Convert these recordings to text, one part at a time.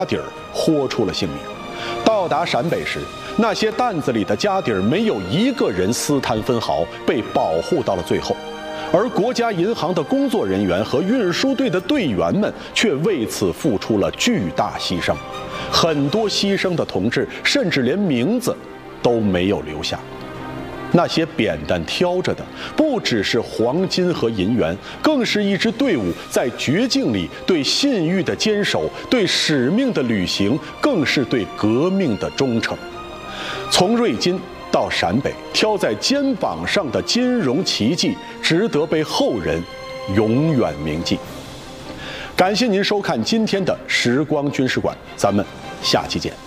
底儿豁出了性命。到达陕北时，那些担子里的家底儿没有一个人私贪分毫，被保护到了最后。而国家银行的工作人员和运输队的队员们却为此付出了巨大牺牲，很多牺牲的同志甚至连名字都没有留下。那些扁担挑着的，不只是黄金和银元，更是一支队伍在绝境里对信誉的坚守，对使命的履行，更是对革命的忠诚。从瑞金到陕北，挑在肩膀上的金融奇迹，值得被后人永远铭记。感谢您收看今天的时光军事馆，咱们下期见。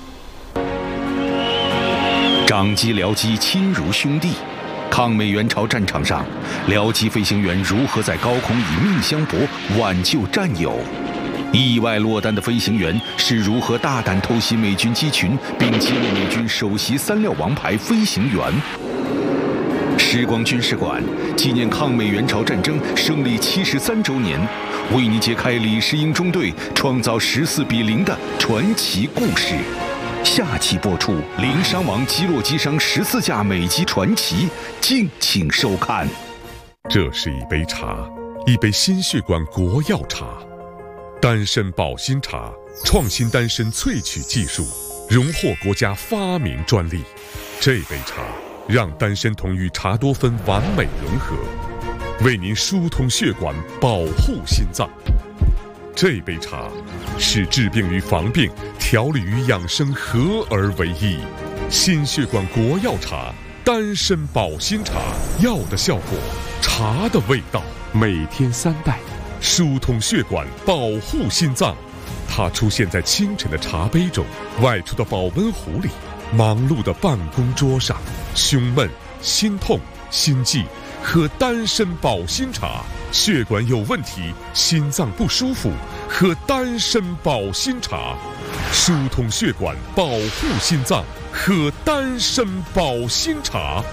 张机僚机亲如兄弟，抗美援朝战场上，僚机飞行员如何在高空以命相搏，挽救战友？意外落单的飞行员是如何大胆偷袭美军机群，并击落美军首席3料王牌飞行员？时光军事馆纪念抗美援朝战争胜利73周年，为您揭开李世英中队创造14-0的传奇故事。下期播出零伤亡击落击伤14架美机传奇，敬请收看。 这是一杯茶，一杯心血管国药茶，丹参保心茶创新丹参萃取技术，荣获国家发明专利。这杯茶让丹参酮与茶多酚完美融合，为您疏通血管，保护心脏。这杯茶使治病与防病、调理与养生合而为一。心血管国药茶，丹参保心茶，药的效果，茶的味道，每天3袋，疏通血管，保护心脏。它出现在清晨的茶杯中，外出的保温壶里，忙碌的办公桌上。胸闷、心痛、心悸，喝丹参保心茶。血管有问题，心脏不舒服，喝丹参保心茶。疏通血管，保护心脏，喝丹参保心茶。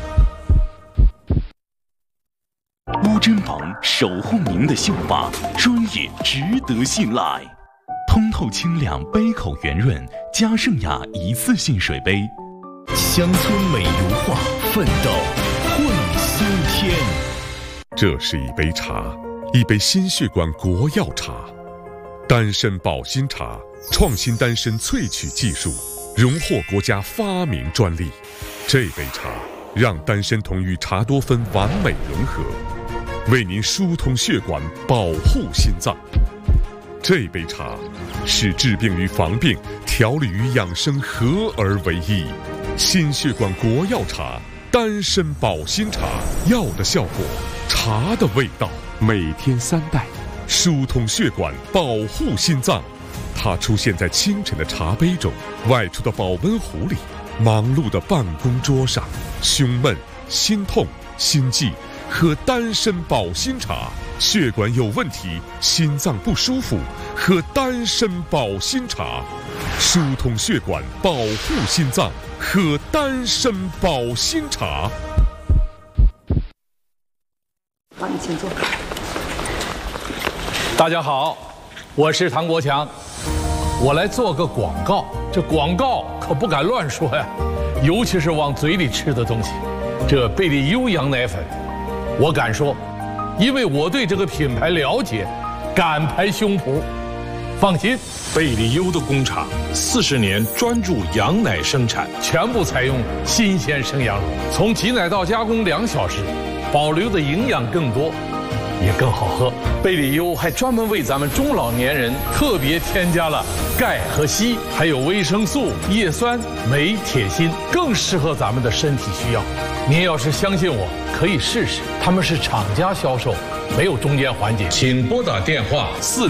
乌珍王守护您的秀发，专业值得信赖，通透清亮，杯口圆润，嘉盛雅一次性水杯，乡村美如画，奋斗会新天。 这是一杯茶，一杯心血管国药茶，丹参保心茶创新丹参萃取技术，荣获国家发明专利。这杯茶让丹参酮与茶多酚完美融合，为您疏通血管，保护心脏。这杯茶使治病与防病、调理与养生合而为一。心血管国药茶，丹参保心茶，药的效果，茶的味道，每天3袋，疏通血管，保护心脏。它出现在清晨的茶杯中，外出的保温壶里，忙碌的办公桌上。胸闷、心痛、心悸，喝丹参保心茶。血管有问题，心脏不舒服，喝丹参保心茶。疏通血管，保护心脏，喝丹参保心茶。 好，你请坐。 大家好，我是唐国强，我来做个广告。这广告可不敢乱说呀，尤其是往嘴里吃的东西。这贝利优羊奶粉，我敢说，因为我对这个品牌了解，敢拍胸脯。放心， 贝利优的工厂40年专注羊奶生产， 全部采用新鲜生羊乳，从挤奶到加工2小时，保留的营养更多，也更好喝。贝利优还专门为咱们中老年人特别添加了钙和硒，还有维生素、叶酸、镁、铁、锌，更适合咱们的身体需要。您要是相信我，可以试试。他们是厂家销售，没有中间环节。请拨打电话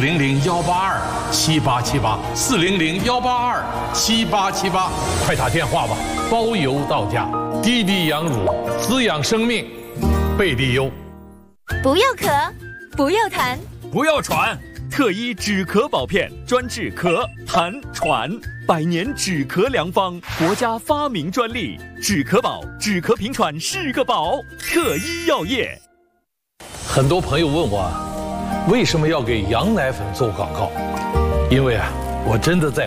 400-182-7878，400-182-7878，快打电话吧，包邮到家。滴滴羊乳，滋养生命，贝利优。 不要咳，不要痰， 不要喘，特医止咳宝片专治咳、痰、喘，100年止咳良方，国家发明专利。止咳宝，止咳平喘是个宝，特医药业。 很多朋友问我，为什么要给羊奶粉做广告？因为我真的在